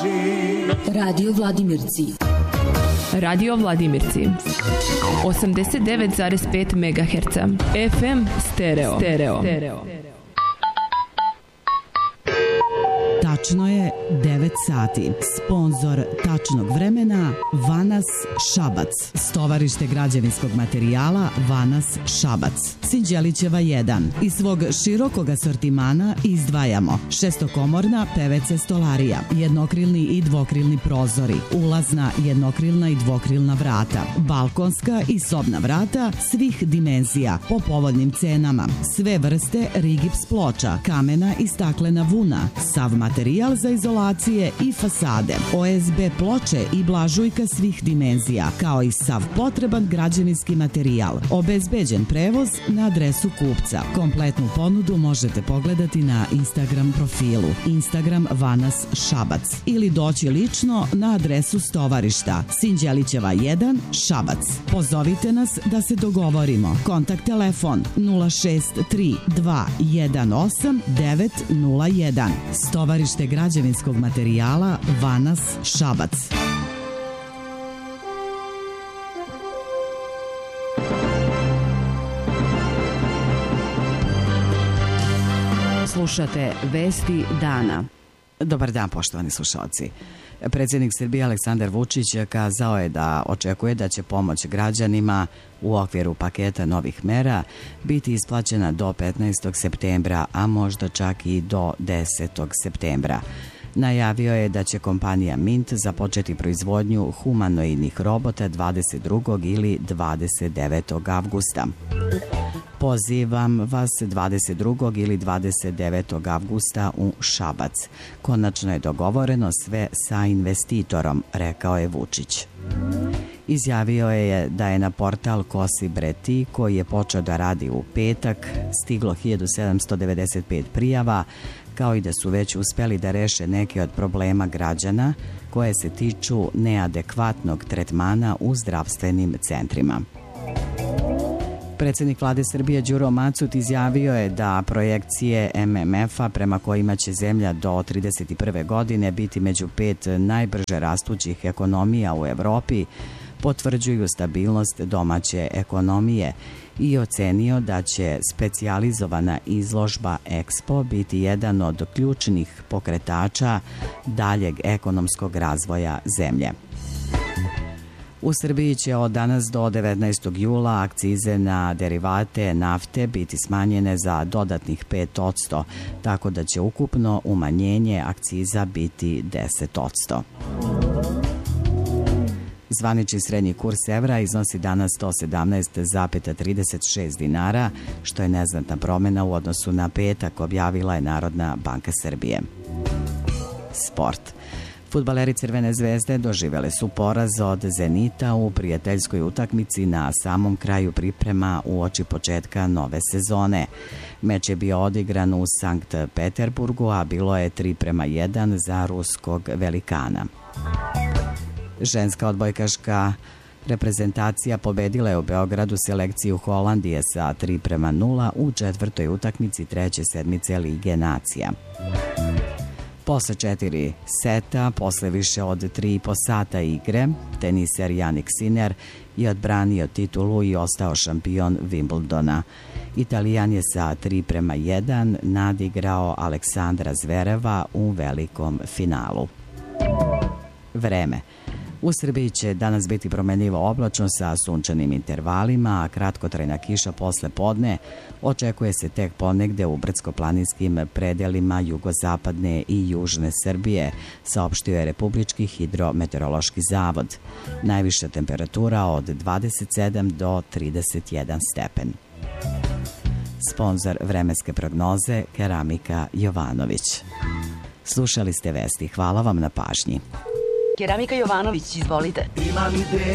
Radio Vladimirci. Radio Vladimirci 89,5 MHz FM stereo. Tačno je 9 sati. Sponzor tačnog vremena Vanas Šabac. Stovarište građevinskog materijala Vanas Šabac. Sinđelićeva 1. Iz svog širokog asortimana izdvajamo šestokomorna PVC stolarija, jednokrilni i dvokrilni prozori, ulazna jednokrilna i dvokrilna vrata, balkonska i sobna vrata svih dimenzija po povoljnim cenama, sve vrste rigips ploča, kamena i staklena vuna, sav materijal za izolacije i fasade, OSB ploče i blažujka svih dimenzija, kao i sav potreban građevinski materijal. Obezbeđen prevoz na adresu kupca. Kompletnu ponudu možete pogledati na Instagram profilu Instagram Vanas Šabac ili doći lično na adresu stovarišta Sinđelićeva 1 Šabac. Pozovite nas da se dogovorimo. Kontakt telefon 063 218 901. Stovarište građevinskog materijala Vanas Šabac. Slušate Vesti dana. Dobar dan, poštovani slušalci. Predsjednik Srbije Aleksandar Vučić kazao je da očekuje da će pomoć građanima u okviru paketa novih mera biti isplaćena do 15. septembra, a možda čak i do 10. septembra. Najavio je da će kompanija Mint započeti proizvodnju humanoidnih robota 22. ili 29. avgusta. Pozivam vas 22. ili 29. avgusta u Šabac. Konačno je dogovoreno sve sa investitorom, rekao je Vučić. Izjavio je da je na portal Kosi Breti, koji je počeo da radi u petak, stiglo 1795 prijava, kao i da su već uspeli da reše neke od problema građana koje se tiču neadekvatnog tretmana u zdravstvenim centrima. Predsjednik vlade Srbije Đuro Macut izjavio je da projekcije MMF-a prema kojima će zemlja do 31. godine biti među 5 najbrže rastućih ekonomija u Evropi potvrđuju stabilnost domaće ekonomije i ocenio da će specijalizovana izložba Expo biti jedan od ključnih pokretača daljeg ekonomskog razvoja zemlje. U Srbiji će od danas do 19. jula akcize na derivate nafte biti smanjene za dodatnih 5%, tako da će ukupno umanjenje akciza biti 10%. Zvanični srednji kurs evra iznosi danas 117,36 dinara, što je neznatna promjena u odnosu na petak, objavila je Narodna banka Srbije. Sport. Fudbaleri Crvene zvezde doživjeli su poraz od Zenita u prijateljskoj utakmici na samom kraju priprema uoči početka nove sezone. Meč je bio odigran u Sankt Peterburgu, a bilo je 3:1 za ruskog velikana. Ženska odbojkaška reprezentacija pobedila je u Beogradu selekciju Holandije sa 3:0 u četvrtoj utakmici treće sedmice Lige nacija. Posle 4 seta, posle više od 3,5 sata igre, teniser Jannik Sinner je odbranio titulu i ostao šampion Wimbledona. Italijan je sa 3:1 nadigrao Aleksandra Zvereva u velikom finalu. Vreme. U Srbiji će danas biti promenljivo oblačno sa sunčanim intervalima, a kratkotrajna kiša posle podne očekuje se tek ponegde u brdsko-planinskim predelima jugozapadne i južne Srbije, saopštio je Republički hidrometeorološki zavod. Najviša temperatura od 27 do 31 stepen. Sponzor vremenske prognoze Keramika Jovanović. Slušali ste vesti. Hvala vam na pažnji. Keramika Jovanović, izvolite.